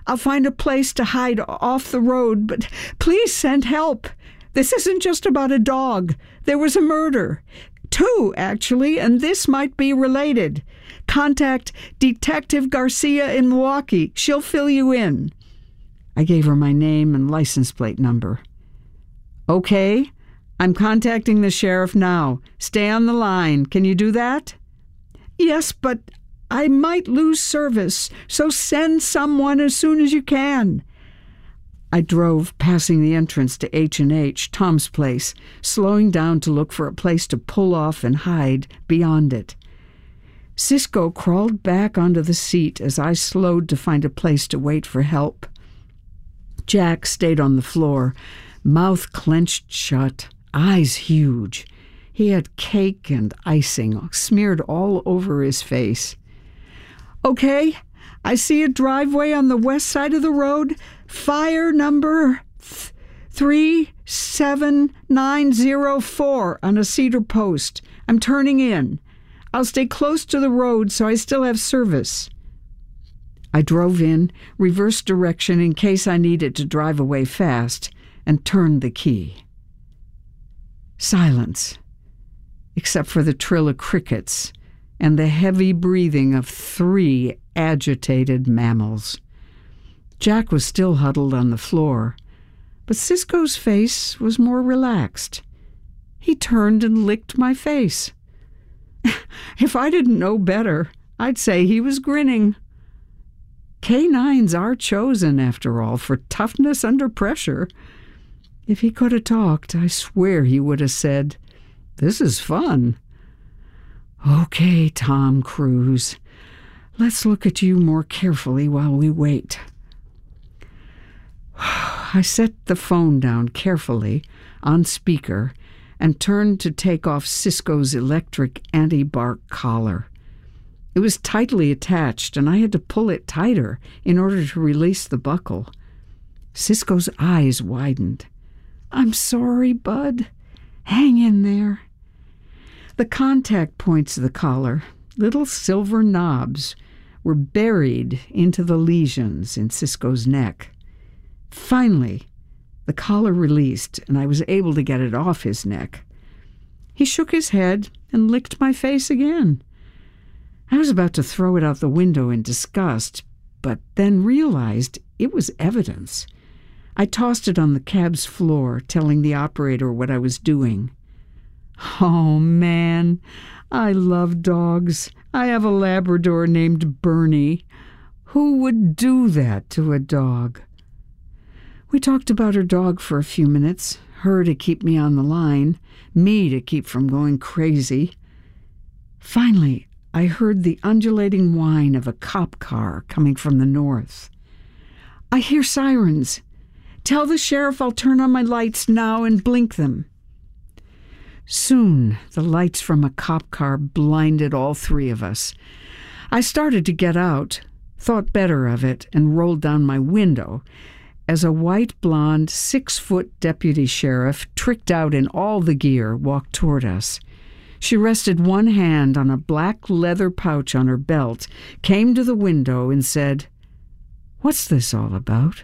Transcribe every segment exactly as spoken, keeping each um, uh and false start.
I'll find a place to hide off the road, but please send help. This isn't just about a dog. There was a murder. Two, actually, and this might be related. Contact Detective Garcia in Milwaukee. She'll fill you in." I gave her my name and license plate number. "Okay, I'm contacting the sheriff now. Stay on the line. Can you do that?" "Yes, but I might lose service, so send someone as soon as you can." I drove, passing the entrance to H and H, Tom's place, slowing down to look for a place to pull off and hide beyond it. Cisco crawled back onto the seat as I slowed to find a place to wait for help. Jack stayed on the floor, mouth clenched shut, eyes huge. He had cake and icing smeared all over his face. "Okay, I see a driveway on the west side of the road. Fire number th- three seven nine zero four on a cedar post. I'm turning in. I'll stay close to the road so I still have service." I drove in, reversed direction in case I needed to drive away fast, and turned the key. Silence, except for the trill of crickets and the heavy breathing of three agitated mammals. Jack was still huddled on the floor, but Cisco's face was more relaxed. He turned and licked my face. If I didn't know better, I'd say he was grinning. Canines are chosen, after all, for toughness under pressure. If he could have talked, I swear he would have said, "This is fun." "Okay, Tom Cruise, let's look at you more carefully while we wait." I set the phone down carefully on speaker and turned to take off Cisco's electric anti-bark collar. It was tightly attached, and I had to pull it tighter in order to release the buckle. Cisco's eyes widened. "I'm sorry, bud. Hang in there." The contact points of the collar, little silver knobs, were buried into the lesions in Cisco's neck. Finally, the collar released, and I was able to get it off his neck. He shook his head and licked my face again. I was about to throw it out the window in disgust, but then realized it was evidence. I tossed it on the cab's floor, telling the operator what I was doing. "Oh, man, I love dogs. I have a Labrador named Bernie. Who would do that to a dog?" We talked about her dog for a few minutes, her to keep me on the line, me to keep from going crazy. Finally, I heard the undulating whine of a cop car coming from the north. "I hear sirens. Tell the sheriff I'll turn on my lights now and blink them." Soon, the lights from a cop car blinded all three of us. I started to get out, thought better of it, and rolled down my window as a white-blonde, six-foot deputy sheriff, tricked out in all the gear, walked toward us. She rested one hand on a black leather pouch on her belt, came to the window, and said, "What's this all about?"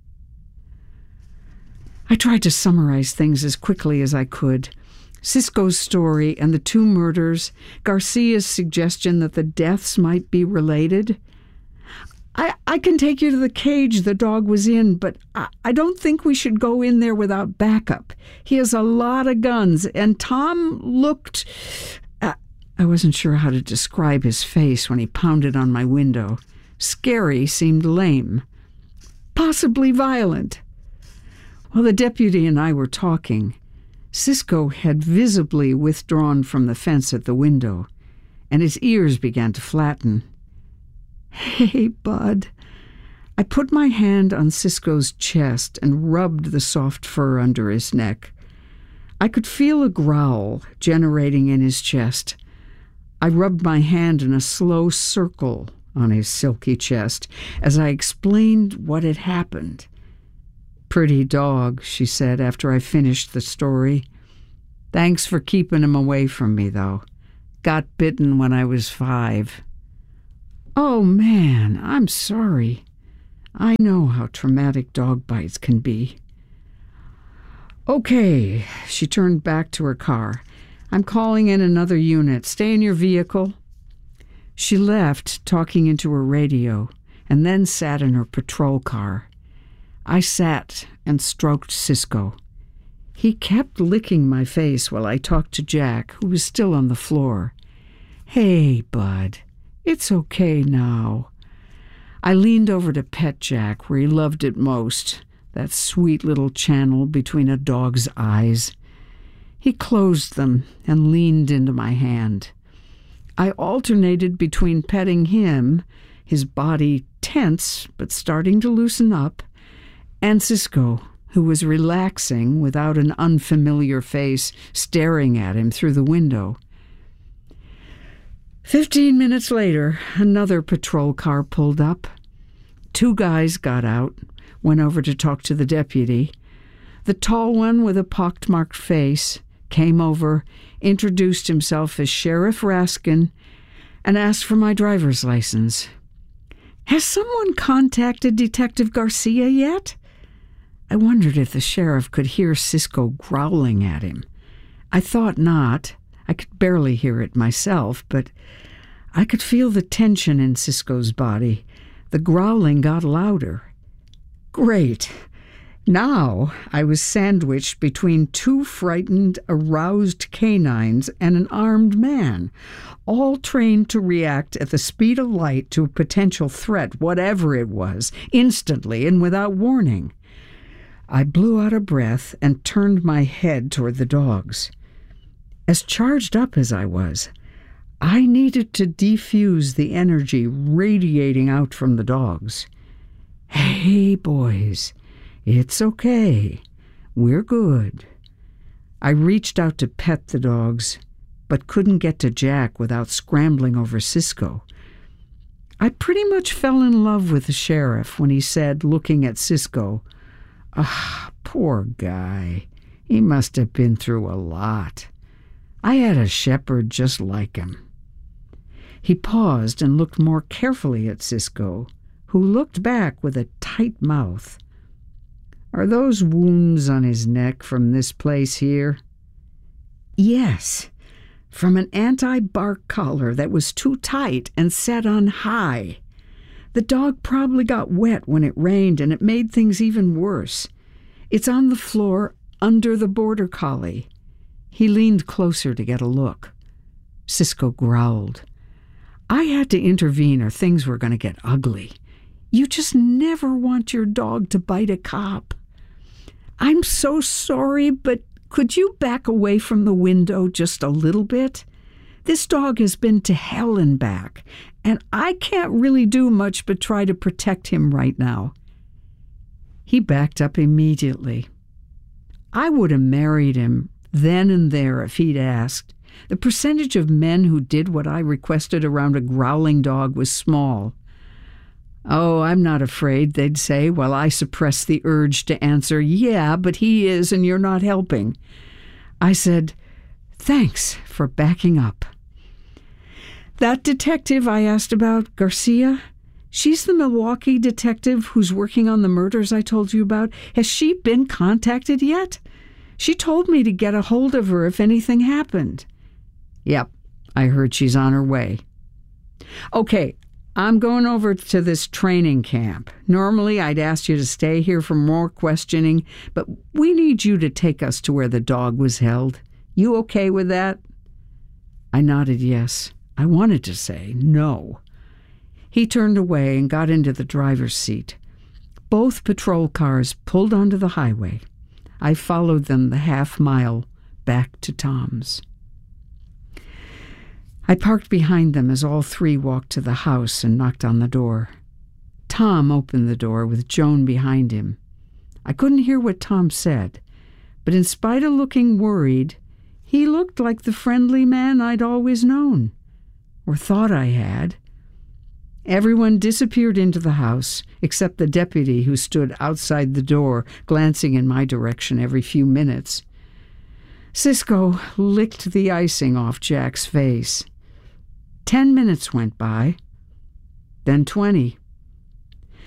I tried to summarize things as quickly as I could. Cisco's story and the two murders, Garcia's suggestion that the deaths might be related. I, I can take you to the cage the dog was in, but I, I don't think we should go in there without backup. He has a lot of guns, and Tom looked... Uh, I wasn't sure how to describe his face when he pounded on my window. Scary seemed lame. Possibly violent. While the deputy and I were talking, Cisco had visibly withdrawn from the fence at the window, and his ears began to flatten. "Hey, bud." I put my hand on Cisco's chest and rubbed the soft fur under his neck. I could feel a growl generating in his chest. I rubbed my hand in a slow circle on his silky chest as I explained what had happened. "Pretty dog," she said after I finished the story. "Thanks for keeping him away from me, though. Got bitten when I was five." "Oh, man, I'm sorry." I know how traumatic dog bites can be. Okay, she turned back to her car. I'm calling in another unit. Stay in your vehicle. She left, talking into her radio, and then sat in her patrol car. I sat and stroked Cisco. He kept licking my face while I talked to Jack, who was still on the floor. Hey, bud, it's okay now. I leaned over to pet Jack where he loved it most, that sweet little channel between a dog's eyes. He closed them and leaned into my hand. I alternated between petting him, his body tense but starting to loosen up, and Cisco, who was relaxing without an unfamiliar face staring at him through the window. Fifteen minutes later, another patrol car pulled up. Two guys got out, went over to talk to the deputy. The tall one with a pockmarked face came over, introduced himself as Sheriff Raskin, and asked for my driver's license. Has someone contacted Detective Garcia yet? I wondered if the sheriff could hear Cisco growling at him. I thought not. I could barely hear it myself, but I could feel the tension in Cisco's body. The growling got louder. Great. Now I was sandwiched between two frightened, aroused canines and an armed man, all trained to react at the speed of light to a potential threat, whatever it was, instantly and without warning. I blew out a breath and turned my head toward the dogs. As charged up as I was, I needed to defuse the energy radiating out from the dogs. Hey, boys, it's okay. We're good. I reached out to pet the dogs, but couldn't get to Jack without scrambling over Cisco. I pretty much fell in love with the sheriff when he said, looking at Cisco, "Ah, poor guy. He must have been through a lot. I had a shepherd just like him." He paused and looked more carefully at Cisco, who looked back with a tight mouth. "Are those wounds on his neck from this place here?" "Yes, from an anti-bark collar that was too tight and set on high. The dog probably got wet when it rained, and it made things even worse. It's on the floor under the border collie." He leaned closer to get a look. Cisco growled. I had to intervene or things were going to get ugly. You just never want your dog to bite a cop. "I'm so sorry, but could you back away from the window just a little bit? This dog has been to hell and back, and I can't really do much but try to protect him right now." He backed up immediately. I would have married him then and there if he'd asked. The percentage of men who did what I requested around a growling dog was small. "Oh, I'm not afraid," they'd say, while I suppressed the urge to answer, "Yeah, but he is, and you're not helping." I said, "Thanks for backing up." "That detective I asked about, Garcia, she's the Milwaukee detective who's working on the murders I told you about. Has she been contacted yet? She told me to get a hold of her if anything happened." "Yep, I heard she's on her way." "Okay, I'm going over to this training camp. Normally I'd ask you to stay here for more questioning, but we need you to take us to where the dog was held. You okay with that?" I nodded yes. I wanted to say no. He turned away and got into the driver's seat. Both patrol cars pulled onto the highway. I followed them the half mile back to Tom's. I parked behind them as all three walked to the house and knocked on the door. Tom opened the door with Joan behind him. I couldn't hear what Tom said, but in spite of looking worried, he looked like the friendly man I'd always known, or thought I had. Everyone disappeared into the house, except the deputy who stood outside the door, glancing in my direction every few minutes. Cisco licked the icing off Jack's face. Ten minutes went by, then twenty.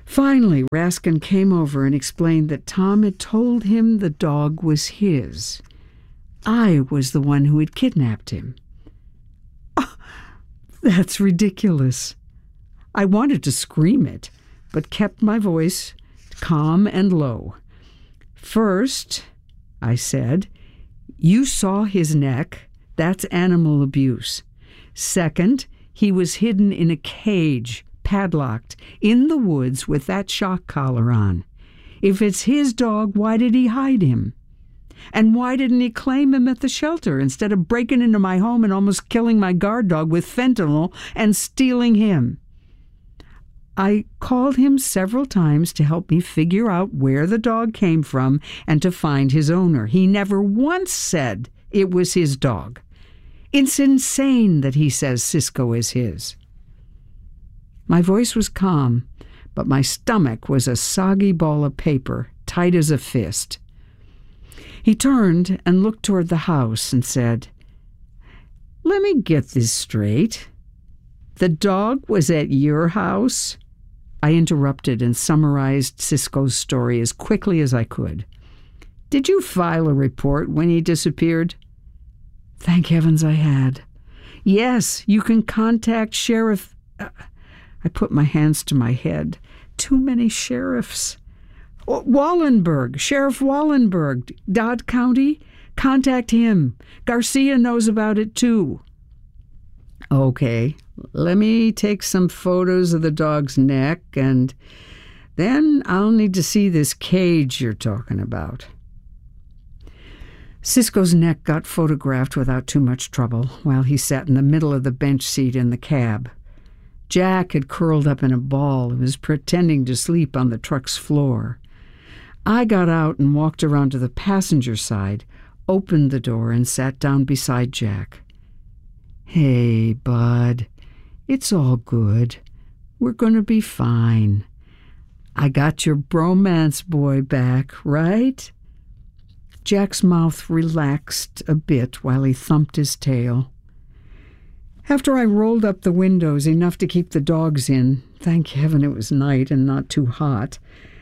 Finally, Raskin came over and explained that Tom had told him the dog was his. I was the one who had kidnapped him. Oh, that's ridiculous. I wanted to scream it, but kept my voice calm and low. First, I said, you saw his neck. That's animal abuse. Second, he was hidden in a cage, padlocked, in the woods with that shock collar on. If it's his dog, why did he hide him? And why didn't he claim him at the shelter instead of breaking into my home and almost killing my guard dog with fentanyl and stealing him? I called him several times to help me figure out where the dog came from and to find his owner. He never once said it was his dog. It's insane that he says Cisco is his. My voice was calm, but my stomach was a soggy ball of paper, tight as a fist. He turned and looked toward the house and said, "Let me get this straight. The dog was at your house?" I interrupted and summarized Cisco's story as quickly as I could. "Did you file a report when he disappeared?" Thank heavens I had. "Yes, you can contact Sheriff..." Uh, I put my hands to my head. Too many sheriffs. Wallenberg, Sheriff Wallenberg, Dodd County. Contact him. Garcia knows about it too. Okay, let me take some photos of the dog's neck, and then I'll need to see this cage you're talking about. Cisco's neck got photographed without too much trouble while he sat in the middle of the bench seat in the cab. Jack had curled up in a ball and was pretending to sleep on the truck's floor. I got out and walked around to the passenger side, opened the door, and sat down beside Jack. "Hey, bud, it's all good. We're going to be fine. I got your bromance boy back, right?" Jack's mouth relaxed a bit while he thumped his tail. After I rolled up the windows enough to keep the dogs in, thank heaven it was night and not too hot,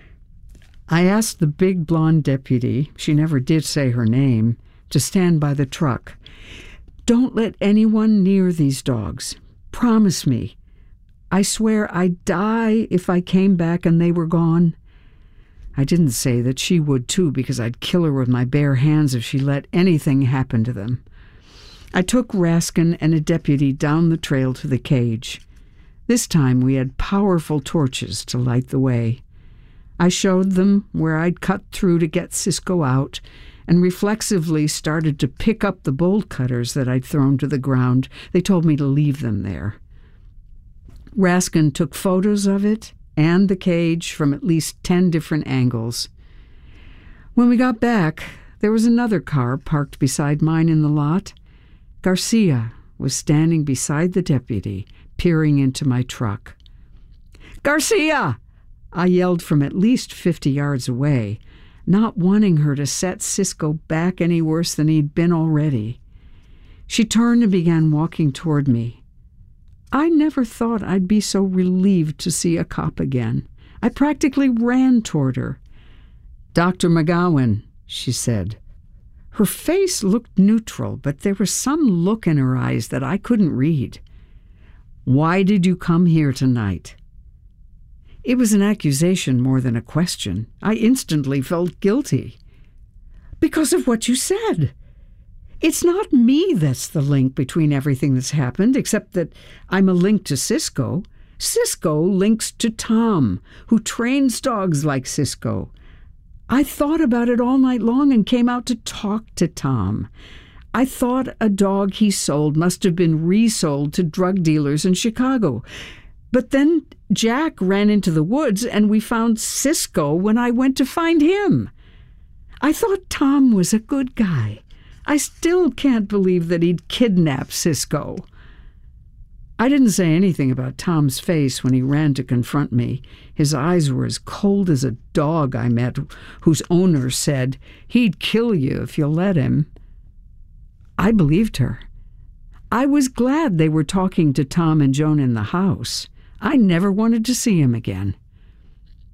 I asked the big blonde deputy, she never did say her name, to stand by the truck. "Don't let anyone near these dogs. Promise me. I swear I'd die if I came back and they were gone." I didn't say that she would too, because I'd kill her with my bare hands if she let anything happen to them. I took Raskin and a deputy down the trail to the cage. This time we had powerful torches to light the way. I showed them where I'd cut through to get Cisco out, and reflexively started to pick up the bolt cutters that I'd thrown to the ground. They told me to leave them there. Raskin took photos of it and the cage from at least ten different angles. When we got back, there was another car parked beside mine in the lot. Garcia was standing beside the deputy, peering into my truck. "Garcia!" I yelled from at least fifty yards away, not wanting her to set Cisco back any worse than he'd been already. She turned and began walking toward me. I never thought I'd be so relieved to see a cop again. I practically ran toward her. "Doctor McGowan," she said. Her face looked neutral, but there was some look in her eyes that I couldn't read. "Why did you come here tonight?" It was an accusation more than a question. I instantly felt guilty. "Because of what you said. It's not me that's the link between everything that's happened, except that I'm a link to Cisco. Cisco links to Tom, who trains dogs like Cisco. I thought about it all night long and came out to talk to Tom. I thought a dog he sold must have been resold to drug dealers in Chicago. But then Jack ran into the woods and we found Cisco when I went to find him. I thought Tom was a good guy. I still can't believe that he'd kidnap Cisco." I didn't say anything about Tom's face when he ran to confront me. His eyes were as cold as a dog I met whose owner said he'd kill you if you'll let him. I believed her. I was glad they were talking to Tom and Joan in the house. I never wanted to see him again.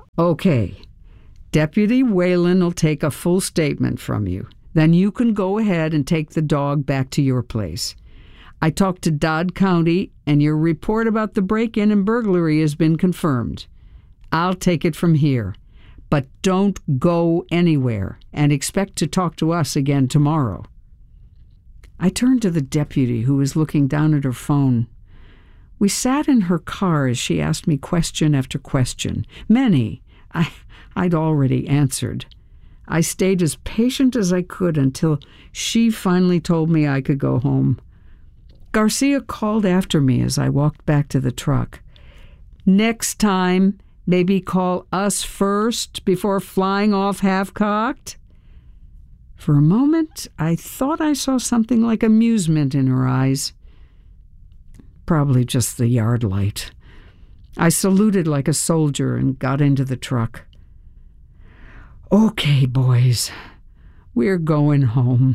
Okay. Deputy Whalen will take a full statement from you. Then you can go ahead and take the dog back to your place. I talked to Dodd County, and your report about the break-in and burglary has been confirmed. I'll take it from here. But don't go anywhere, and expect to talk to us again tomorrow. I turned to the deputy, who was looking down at her phone. We sat in her car as she asked me question after question. Many I, I'd already answered. I stayed as patient as I could until she finally told me I could go home. Garcia called after me as I walked back to the truck. Next time, maybe call us first before flying off half-cocked? For a moment, I thought I saw something like amusement in her eyes. Probably just the yard light. I saluted like a soldier and got into the truck. Okay, boys, we're going home.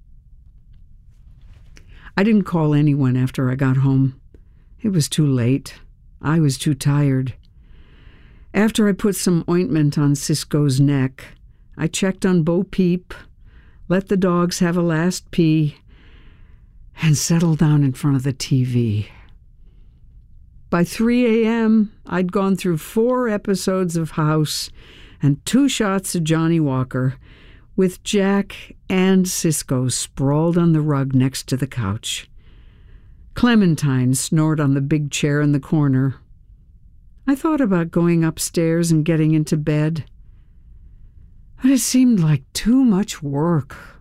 I didn't call anyone after I got home. It was too late. I was too tired. After I put some ointment on Cisco's neck, I checked on Bo Peep, let the dogs have a last pee, and settled down in front of the T V. By three a.m., I'd gone through four episodes of House and two shots of Johnny Walker, with Jack and Cisco sprawled on the rug next to the couch. Clementine snored on the big chair in the corner. I thought about going upstairs and getting into bed, but it seemed like too much work.